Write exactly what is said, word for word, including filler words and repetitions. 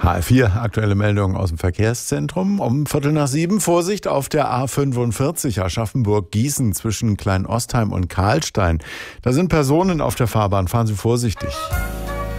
H R vier, aktuelle Meldungen aus dem Verkehrszentrum. Um Viertel nach sieben, Vorsicht auf der A fünfundvierzig Aschaffenburg-Gießen zwischen Kleinostheim und Karlstein. Da sind Personen auf der Fahrbahn, fahren Sie vorsichtig.